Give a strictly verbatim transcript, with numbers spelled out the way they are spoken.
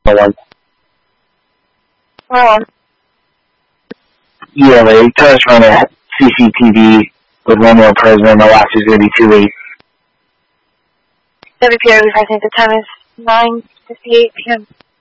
one. Oh. Yeah, they tell us run a C C T V with one more prisoner, and the last is going to be two weeks. W P R, I think the time is nine fifty-eight p m